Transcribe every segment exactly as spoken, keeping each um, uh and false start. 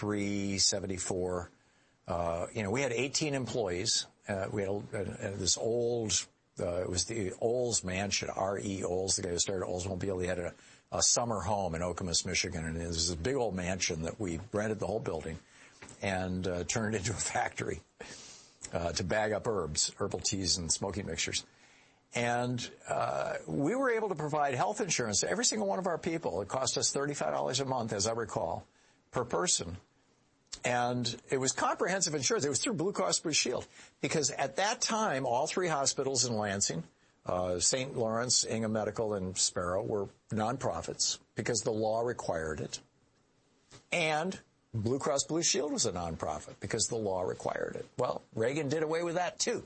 seventy-three, seventy-four. Uh, you know, we had eighteen employees. Uh, we had a, a, a, this old, uh, it was the Olds Mansion, R E Olds, the guy who started Oldsmobile. He had a, a summer home in Okemos, Michigan, and it was this big old mansion that we rented the whole building and uh, turned into a factory uh, to bag up herbs, herbal teas and smoking mixtures. And uh, we were able to provide health insurance to every single one of our people. It cost us thirty-five dollars a month, as I recall, per person. And it was comprehensive insurance. It was through Blue Cross Blue Shield. Because at that time, all three hospitals in Lansing, uh, Saint Lawrence, Ingham Medical, and Sparrow, were nonprofits because the law required it. And Blue Cross Blue Shield was a nonprofit because the law required it. Well, Reagan did away with that, too.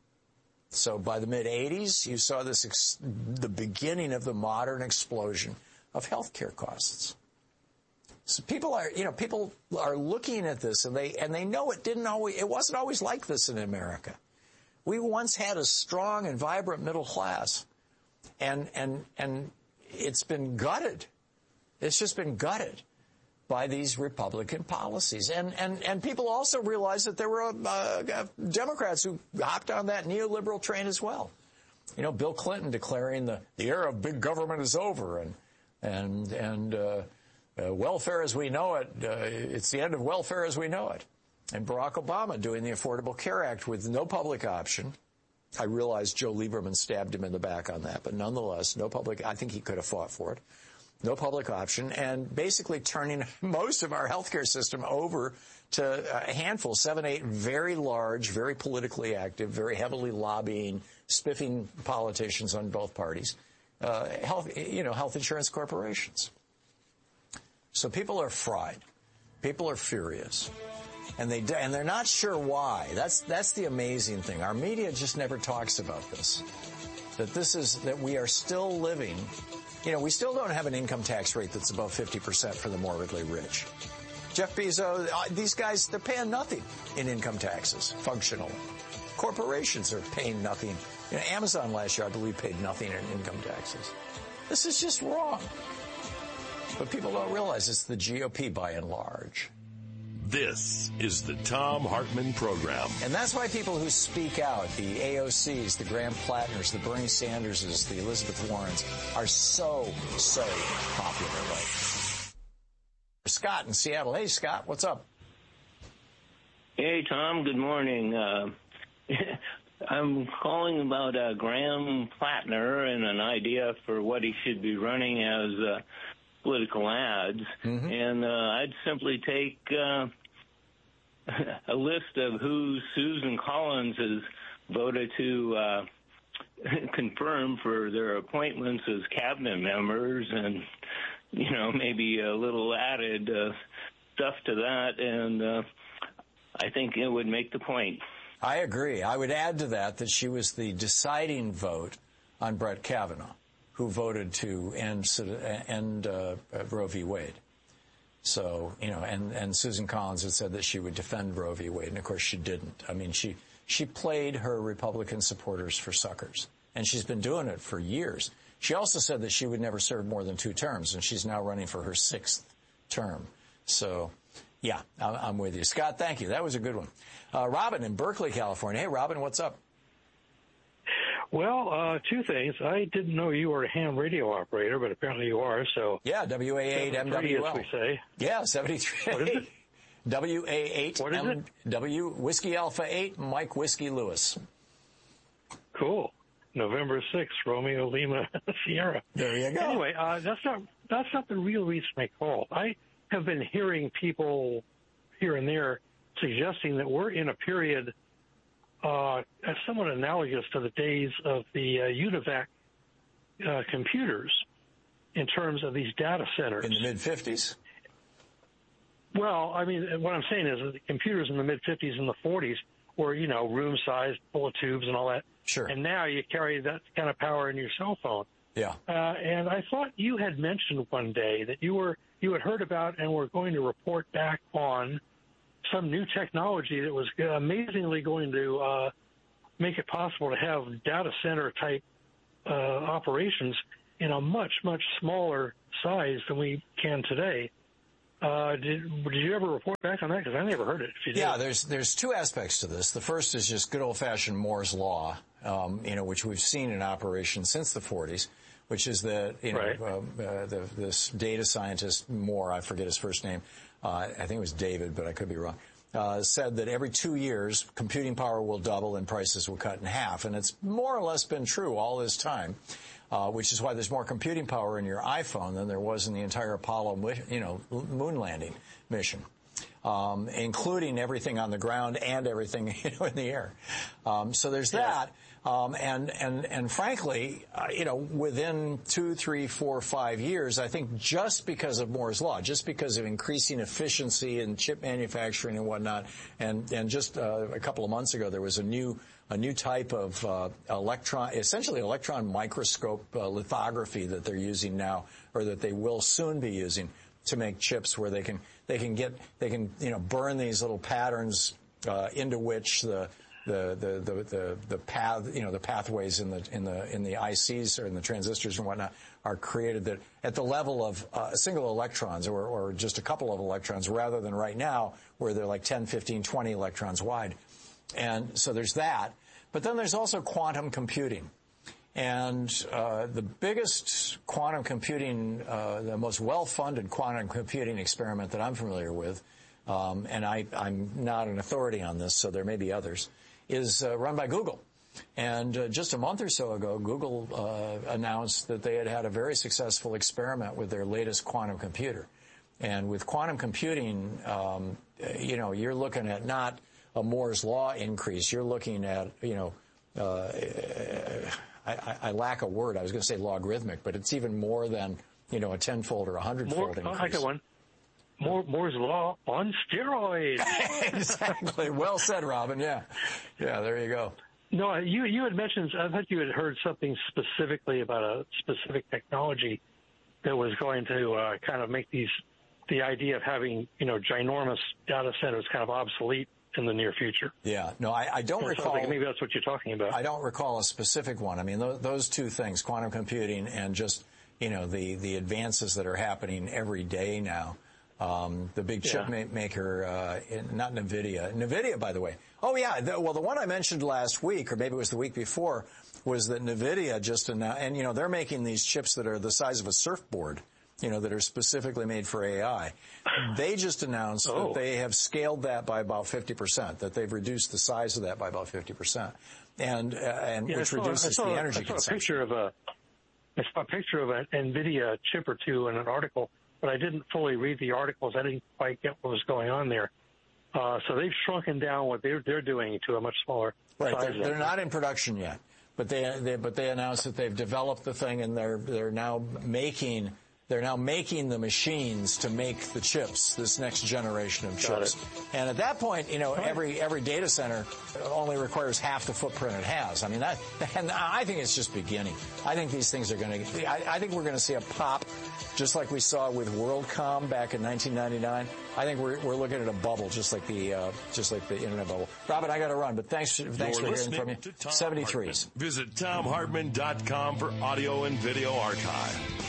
So by the mid-eighties, you saw this ex- the beginning of the modern explosion of healthcare costs. So people are, you know, people are looking at this, and they and they know it didn't always, it wasn't always like this in America. We once had a strong and vibrant middle class, and and and it's been gutted. It's just been gutted by these Republican policies. And and and people also realized that there were uh, Democrats who hopped on that neoliberal train as well. You know, Bill Clinton declaring the the era of big government is over, and and and uh, uh, welfare as we know it, uh, it's the end of welfare as we know it. And Barack Obama doing the Affordable Care Act with no public option. I realize Joe Lieberman stabbed him in the back on that, but nonetheless, no public. I think he could have fought for it. No public option, and basically turning most of our healthcare system over to a handful, seven, eight very large, very politically active, very heavily lobbying, spiffing politicians on both parties, uh, health, you know, health insurance corporations. So people are fried. People are furious. And they and they're not sure why. That's that's the amazing thing. Our media just never talks about this. That this is that we are still living. You know, we still don't have an income tax rate that's above fifty percent for the morbidly rich. Jeff Bezos, uh, these guys, they're paying nothing in income taxes, functionally. Corporations are paying nothing. You know, Amazon last year, I believe, paid nothing in income taxes. This is just wrong. But people don't realize it's the G O P by and large. This is the Thom Hartmann Program. And that's why people who speak out, the A O Cs, the Graham Plattners, the Bernie Sanderses, the Elizabeth Warrens, are so, so popular right now. Scott in Seattle. Hey, Scott, what's up? Hey, Tom, good morning. Uh, I'm calling about uh, Graham Plattner and an idea for what he should be running as uh, political ads. Mm-hmm. And uh, I'd simply take uh, a list of who Susan Collins has voted to uh, confirm for their appointments as cabinet members, and, you know, maybe a little added uh, stuff to that, and uh, I think it would make the point. I agree. I would add to that that she was the deciding vote on Brett Kavanaugh, who voted to end, end uh, Roe v. Wade. So, you know, and, and Susan Collins had said that she would defend Roe v. Wade, and of course she didn't. I mean, she, she played her Republican supporters for suckers, and she's been doing it for years. She also said that she would never serve more than two terms, and she's now running for her sixth term. So, yeah, I'm with you. Scott, thank you. That was a good one. Uh, Robin in Berkeley, California. Hey, Robin, what's up? Well, uh, two things. I didn't know you were a ham radio operator, but apparently you are. So yeah, W A eight M W L. As we say. Yeah, seventy-three. What is it? W A eight. What is M- it? W Whiskey Alpha eight, Mike Whiskey Lewis. Cool. November sixth, Romeo Lima Sierra. There you go. Anyway, uh, that's not that's not the real reason I called. I have been hearing people here and there suggesting that we're in a period Uh, somewhat analogous to the days of the uh, UNIVAC uh, computers in terms of these data centers. In the mid-fifties? Well, I mean, what I'm saying is that the computers in the mid-fifties and the forties were, you know, room-sized, full of tubes and all that. Sure. And now you carry that kind of power in your cell phone. Yeah. Uh, and I thought you had mentioned one day that you were you had heard about and were going to report back on some new technology that was amazingly going to uh, make it possible to have data center type uh, operations in a much, much smaller size than we can today. Uh, did, did you ever report back on that? Because I never heard it. If you did. Yeah, there's there's two aspects to this. The first is just good old-fashioned Moore's law, um, you know, which we've seen in operation since the forties, which is that, you know, right. uh, uh, the, this data scientist, Moore, I forget his first name, uh, I think it was David, but I could be wrong, uh, said that every two years computing power will double and prices will cut in half. And it's more or less been true all this time. Uh, which is why there's more computing power in your iPhone than there was in the entire Apollo, you know, moon landing mission, um, including everything on the ground and everything, you know, in the air. Um, so there's that. Um, and, and, and frankly, uh, you know, within two, three, four, five years, I think just because of Moore's law, just because of increasing efficiency in chip manufacturing and whatnot, and, and just uh, a couple of months ago, there was a new a new type of uh, electron, essentially electron microscope uh, lithography that they're using now, or that they will soon be using to make chips where they can they can get they can you know burn these little patterns uh, into which the the the the the, the path you know the pathways in the in the in the I Cs or in the transistors and whatnot are created that at the level of uh, single electrons or or just a couple of electrons, rather than right now where they're like ten, fifteen, twenty electrons wide. And so there's that. But then there's also quantum computing. And uh, the biggest quantum computing, uh, the most well-funded quantum computing experiment that I'm familiar with, um, and I, I'm not an authority on this, so there may be others, is uh, run by Google. And uh, just a month or so ago, Google uh, announced that they had had a very successful experiment with their latest quantum computer. And with quantum computing, um, you know, you're looking at not a Moore's law increase. You're looking at, you know, uh, I, I lack a word. I was going to say logarithmic, but it's even more than, you know, a tenfold or a hundredfold increase. I got one. More, Moore's law on steroids. Exactly. Well said, Robin. Yeah. Yeah, there you go. No, you you had mentioned, I thought you had heard something specifically about a specific technology that was going to uh, kind of make these, the idea of having, you know, ginormous data centers kind of obsolete in the near future. Yeah. No, I, I don't so recall. Like maybe that's what you're talking about. I don't recall a specific one. I mean, those, those two things, quantum computing and just, you know, the, the advances that are happening every day now. Um, the big chip yeah. ma- maker, uh, in, not NVIDIA. NVIDIA, by the way. Oh, yeah. The, well, the one I mentioned last week, or maybe it was the week before, was that NVIDIA just announced, and, you know, they're making these chips that are the size of a surfboard, you know, that are specifically made for A I. They just announced oh. that they have scaled that by about fifty percent, that they've reduced the size of that by about fifty percent, and, uh, and yeah, which saw, reduces saw, the energy I saw consumption. A picture of a, I saw a picture of an NVIDIA chip or two in an article, but I didn't fully read the articles. I didn't quite get what was going on there. Uh, so they've shrunken down what they're, they're doing to a much smaller right, size. They're, they're not in production yet, but they, they but they announced that they've developed the thing, and they're they're now making they're now making the machines to make the chips, this next generation of chips. And at that point, you know, every every data center only requires half the footprint it has. I mean, that, and I think it's just beginning. I think these things are going to. I, I think we're going to see a pop, just like we saw with WorldCom back in nineteen ninety-nine. I think we're we're looking at a bubble, just like the uh, just like the internet bubble. Robin, I got to run, but thanks thanks You're for hearing from you. seventy-threes. Visit tom hartman dot com for audio and video archive.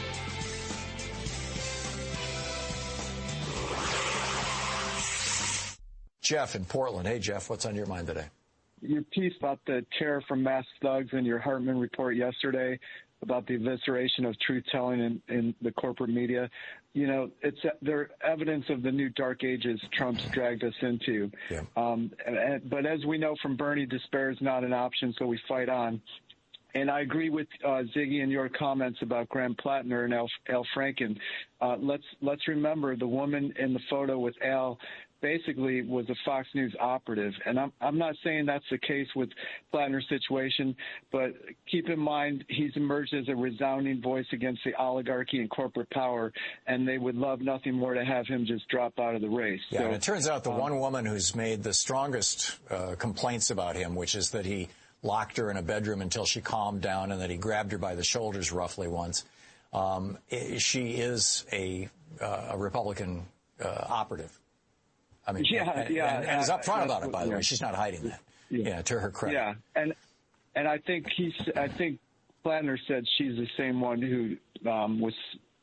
Jeff in Portland. Hey, Jeff, what's on your mind today? Your piece about the terror from mass thugs in your Hartman report yesterday about the evisceration of truth-telling in, in the corporate media, you know, it's they're evidence of the new dark ages Trump's dragged us into. Yeah. Um, and, and, but as we know from Bernie, despair is not an option, so we fight on. And I agree with uh, Ziggy and your comments about Graham Plattner and Al, Al Franken. Uh, let's let's remember the woman in the photo with Al basically was a Fox News operative. And I'm, I'm not saying that's the case with Plattner's situation, but keep in mind he's emerged as a resounding voice against the oligarchy and corporate power, and they would love nothing more to have him just drop out of the race. Yeah, so, and it turns out the um, one woman who's made the strongest uh, complaints about him, which is that he locked her in a bedroom until she calmed down and that he grabbed her by the shoulders roughly once, um, she is a, uh, a Republican uh, operative. I mean, yeah, and, yeah, and, and is upfront about it, by the yeah. way. She's not hiding that. Yeah. yeah, to her credit. Yeah, and and I think he's. I think Plattner said she's the same one who um, was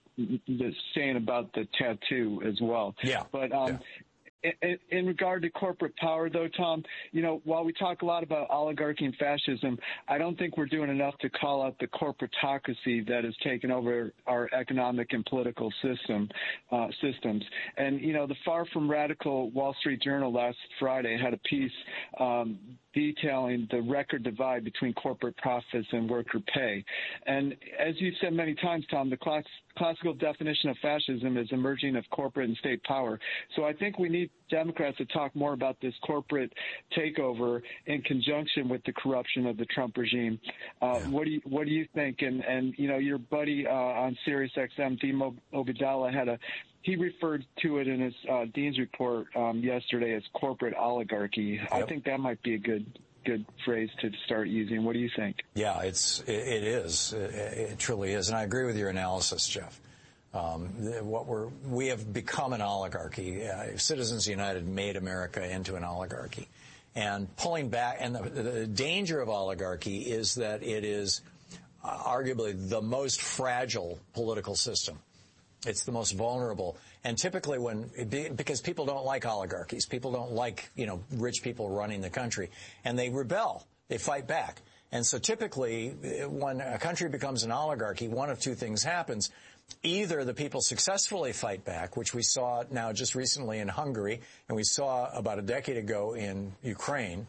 the saying about the tattoo as well. Yeah. But um, yeah. In, in regard to corporate power, though, Tom, you know, while we talk a lot about oligarchy and fascism, I don't think we're doing enough to call out the corporatocracy that has taken over our economic and political system uh, systems. And, you know, the far from radical Wall Street Journal last Friday had a piece um, detailing the record divide between corporate profits and worker pay. And as you've said many times, Tom, the class, classical definition of fascism is emerging of corporate and state power. So I think we need Democrats to talk more about this corporate takeover in conjunction with the corruption of the Trump regime. Uh, yeah. What do you What do you think? And and you know, your buddy uh, on Sirius X M, Dean Obeidallah, had a he referred to it in his uh, Dean's report um, yesterday as corporate oligarchy. Yep. I think that might be a good good phrase to start using. What do you think? Yeah, it's it, it is. It, it truly is, and I agree with your analysis, Jeff. Um, what we're, we have become an oligarchy. Uh, Citizens United made America into an oligarchy. And pulling back, and the, the danger of oligarchy is that it is uh, arguably the most fragile political system. It's the most vulnerable. And typically when, because people don't like oligarchies, people don't like, you know, rich people running the country, and they rebel, they fight back. And so typically when a country becomes an oligarchy, one of two things happens. Either the people successfully fight back, which we saw now just recently in Hungary, and we saw about a decade ago in Ukraine,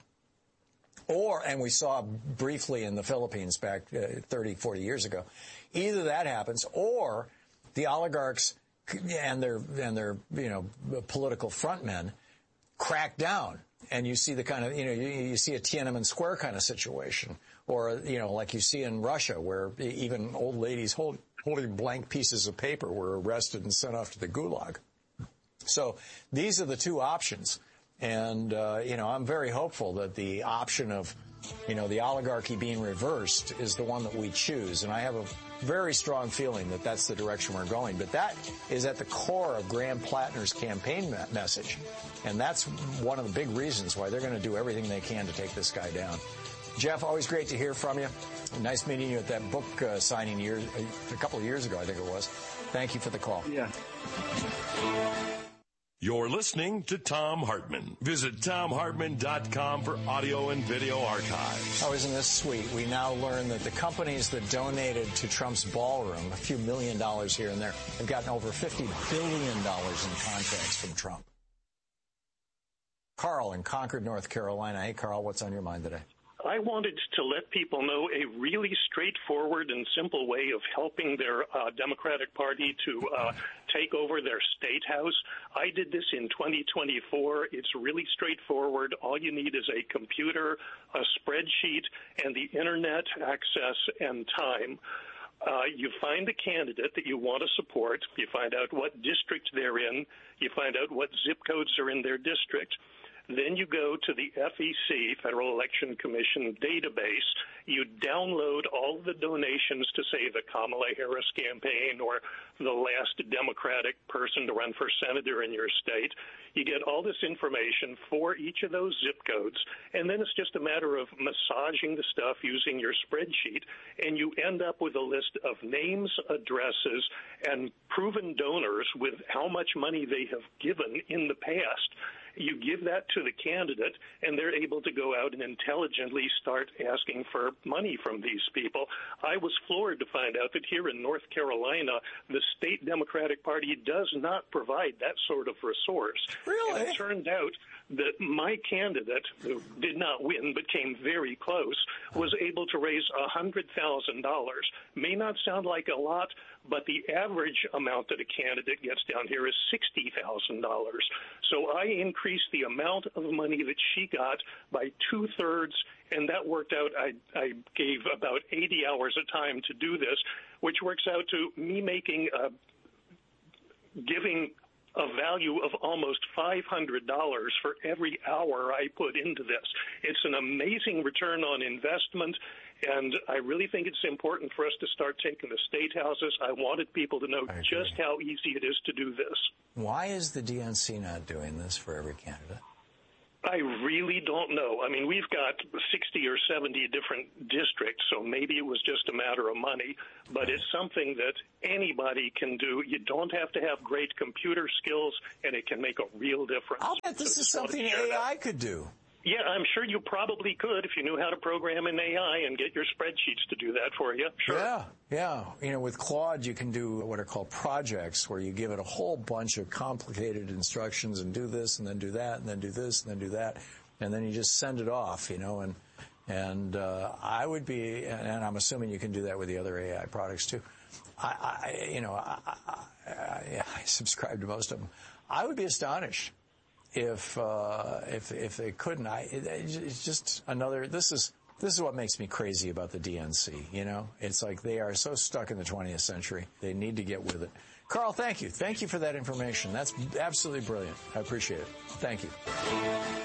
or, and we saw briefly in the Philippines back uh, thirty, forty years ago. Either that happens, or the oligarchs and their, and their, you know, political frontmen crack down. And you see the kind of, you know, you, you see a Tiananmen Square kind of situation, or, you know, like you see in Russia, where even old ladies hold, holding blank pieces of paper were arrested and sent off to the gulag. So these are the two options. And, uh, you know, I'm very hopeful that the option of, you know, the oligarchy being reversed is the one that we choose. And I have a very strong feeling that that's the direction we're going. But that is at the core of Graham Plattner's campaign me- message. And that's one of the big reasons why they're going to do everything they can to take this guy down. Jeff, always great to hear from you. Nice meeting you at that book uh, signing year, a couple of years ago, I think it was. Thank you for the call. Yeah. You're listening to Thom Hartmann. Visit Thom Hartmann dot com for audio and video archives. Oh, isn't this sweet? We now learn that the companies that donated to Trump's ballroom, a few million dollars here and there, have gotten over fifty billion dollars in contracts from Trump. Carl in Concord, North Carolina. Hey, Carl, what's on your mind today? I wanted to let people know a really straightforward and simple way of helping their uh, Democratic Party to uh, take over their state house. I did this in twenty twenty-four. It's really straightforward. All you need is a computer, a spreadsheet, and the Internet access and time. Uh, you find the candidate that you want to support. You find out what district they're in. You find out what zip codes are in their district. Then you go to the F E C, Federal Election Commission database. You download all the donations to, say, the Kamala Harris campaign or the last Democratic person to run for senator in your state. You get all this information for each of those zip codes, and then it's just a matter of massaging the stuff using your spreadsheet, and you end up with a list of names, addresses, and proven donors with how much money they have given in the past. You give that to the candidate, and they're able to go out and intelligently start asking for money from these people. I was floored to find out that here in North Carolina, the state Democratic Party does not provide that sort of resource. Really? And it turned out that my candidate, who did not win but came very close, was able to raise one hundred thousand dollars. May not sound like a lot, but the average amount that a candidate gets down here is sixty thousand dollars. So I increased the amount of money that she got by two-thirds, and that worked out. I, I gave about eighty hours of time to do this, which works out to me making, uh, giving a value of almost five hundred dollars for every hour I put into this. It's an amazing return on investment, and I really think it's important for us to start taking the state houses. I wanted people to know just how easy it is to do this. Why is the D N C not doing this for every candidate? I really don't know. I mean, we've got sixty or seventy different districts, so maybe it was just a matter of money, but it's something that anybody can do. You don't have to have great computer skills, and it can make a real difference. I'll bet this so is something A I could do. Yeah, I'm sure you probably could if you knew how to program in A I and get your spreadsheets to do that for you. Sure. Yeah, yeah. You know, with Claude, you can do what are called projects, where you give it a whole bunch of complicated instructions and do this and then do that and then do this and then do that, and then you just send it off, you know, and and uh, I would be, and I'm assuming you can do that with the other A I products too. I, I you know, I, I, I, I subscribe to most of them. I would be astonished if uh, if if they couldn't. I it, it's just another. This is this is what makes me crazy about the D N C. You know, it's like they are so stuck in the twentieth century. They need to get with it. Carl, thank you, thank you for that information. That's absolutely brilliant. I appreciate it. Thank you.